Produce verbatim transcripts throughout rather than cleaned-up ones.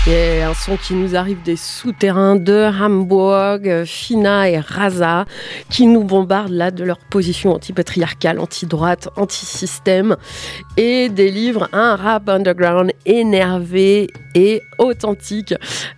Et un son qui nous arrive des souterrains de Hamburg, Fina et Raza, qui nous bombardent là de leur position anti-patriarcale, anti-droite, anti-système, et délivrent un rap underground énervé et authentique.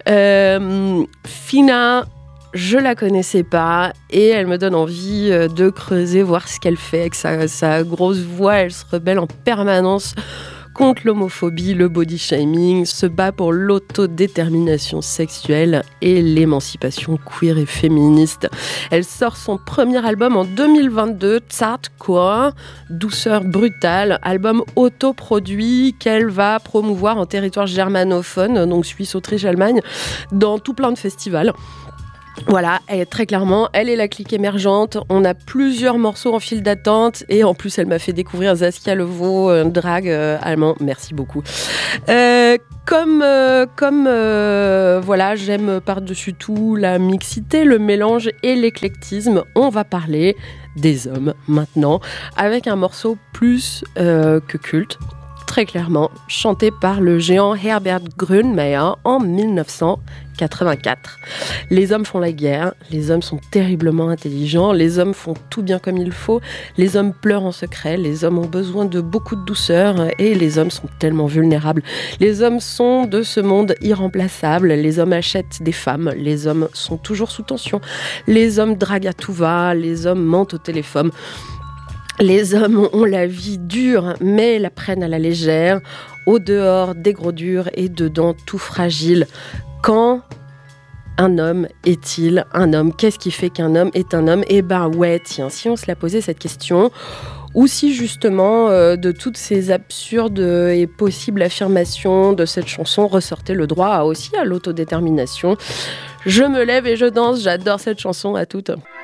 Euh, Fina, je la connaissais pas et elle me donne envie de creuser, voir ce qu'elle fait avec sa, sa grosse voix. Elle se rebelle en permanence contre l'homophobie, le body shaming, se bat pour l'autodétermination sexuelle et l'émancipation queer et féministe. Elle sort son premier album en deux mille vingt-deux, Zartcore, douceur brutale, album autoproduit qu'elle va promouvoir en territoire germanophone, donc Suisse, Autriche, Allemagne, dans tout plein de festivals. Voilà, elle, très clairement, elle est la clique émergente. On a plusieurs morceaux en file d'attente et en plus, elle m'a fait découvrir Saskia Levaux, un drag euh, allemand. Merci beaucoup. Euh, comme euh, comme euh, voilà, j'aime par-dessus tout la mixité, le mélange et l'éclectisme. On va parler des hommes maintenant avec un morceau plus euh, que culte. Très clairement, chanté par le géant Herbert Grönemeyer en dix-neuf cent quatre-vingt-quatre. Les hommes font la guerre, les hommes sont terriblement intelligents, les hommes font tout bien comme il faut, les hommes pleurent en secret, les hommes ont besoin de beaucoup de douceur et les hommes sont tellement vulnérables. Les hommes sont de ce monde irremplaçable, les hommes achètent des femmes, les hommes sont toujours sous tension, les hommes draguent à tout va, les hommes mentent au téléphone. Les hommes ont la vie dure, mais la prennent à la légère. Au dehors, des gros durs et dedans, tout fragile. Quand un homme est-il un homme ? Qu'est-ce qui fait qu'un homme est un homme ? Eh ben ouais, tiens, si on se la posait cette question, ou si justement euh, de toutes ces absurdes et possibles affirmations de cette chanson ressortait le droit à, aussi à l'autodétermination. Je me lève et je danse, j'adore cette chanson, à toutes.